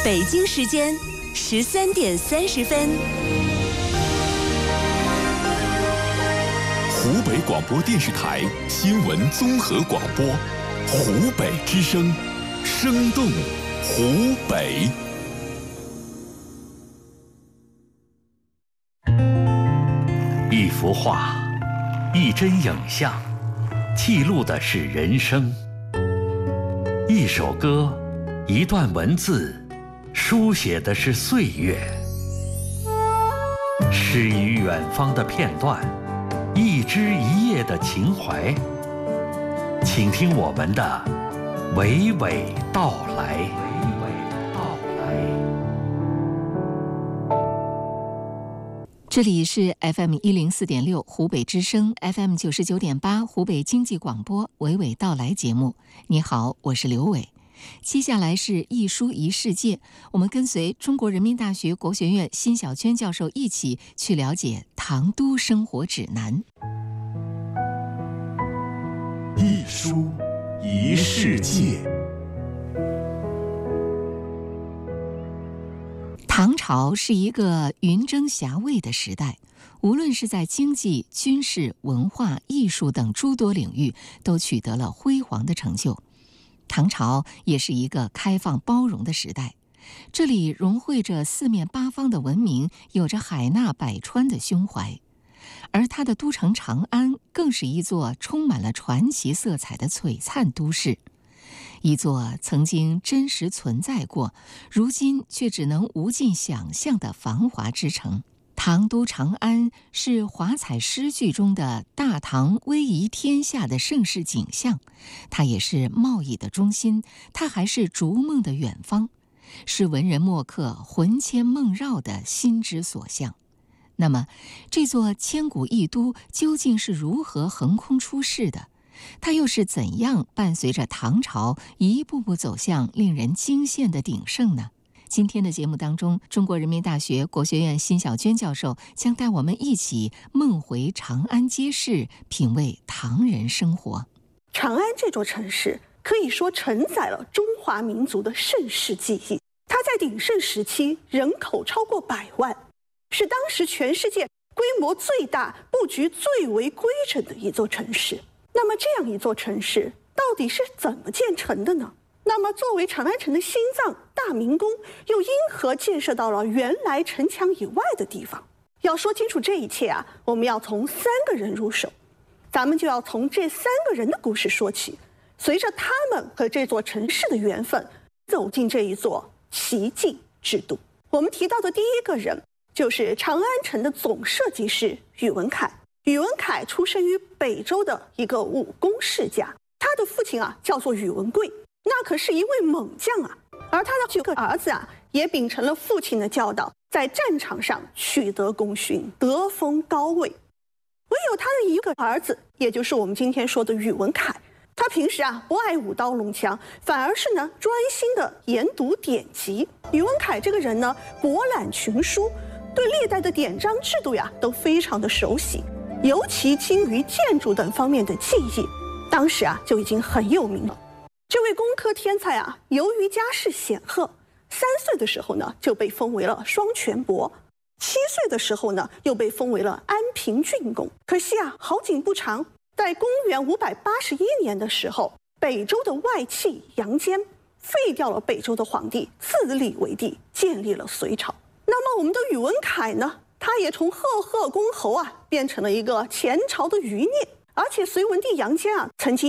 北京时间13:30。 湖北广播电视台新闻综合广播，湖北之声，生动湖北。 一幅画，一帧影像，记录的是人生；一首歌，一段文字，书写的是岁月。诗与远方的片段，一枝一叶的情怀。请听我们的娓娓道来。 这里是 FM104.6 湖北之声 FM99.8 湖北经济广播娓娓道来节目。你好，我是刘伟。接下来是一书一世界，我们跟随中国人民大学国学院辛晓娟教授一起去了解唐都生活指南。 一书一世界。 唐朝是一个云蒸霞蔚的时代，无论是在经济、军事、文化、艺术等诸多领域，都取得了辉煌的成就。唐朝也是一个开放包容的时代，这里融汇着四面八方的文明，有着海纳百川的胸怀。而它的都城长安更是一座充满了传奇色彩的璀璨都市，一座曾经真实存在过，如今却只能无尽想象的繁华之城。唐都长安是华彩诗句中的大唐威仪天下的盛世景象，它也是贸易的中心，它还是逐梦的远方，是文人墨客魂牵梦绕的心之所向。那么，这座千古一都究竟是如何横空出世的？它又是怎样伴随着唐朝一步步走向令人惊羡的鼎盛呢？今天的节目当中，中国人民大学国学院辛晓娟教授将带我们一起梦回长安街市，品味唐人生活。 长安这座城市可以说承载了中华民族的盛世记忆，它在鼎盛时期人口超过100万，是当时全世界规模最大、布局最为规整的一座城市。那么这样一座城市到底是怎么建成的呢？那么作为长安城的心脏，大明宫又因何建设到了原来城墙以外的地方？要说清楚这一切啊，我们要从3个人入手。咱们就要从这3个人的故事说起，随着他们和这座城市的缘分，走进这一座奇迹之都。我们提到的第一个人就是长安城的总设计师宇文恺。宇文恺出生于北周的一个武功世家，他的父亲啊叫做宇文贵，那可是一位猛将啊。而他的9个儿子啊，也秉承了父亲的教导，在战场上取得功勋，得封高位。唯有他的一个儿子，也就是我们今天说的宇文恺，他平时啊不爱舞刀弄枪，反而是呢专心的研读典籍。宇文恺这个人呢，博览群书，对历代的典章制度呀都非常的熟悉，尤其精于建筑等方面的技艺，当时啊就已经很有名了。这位工科天才啊，由于家世显赫，3岁的时候呢就被封为了双全伯，7岁的时候呢又被封为了安平郡公。可惜啊，好景不长，在公元581年的时候，北周的外戚杨坚废掉了北周的皇帝，自立为帝，建立了隋朝。那么我们的宇文恺呢，他也从赫公侯啊变成了一个前朝的余孽，而且隋文帝杨坚啊曾经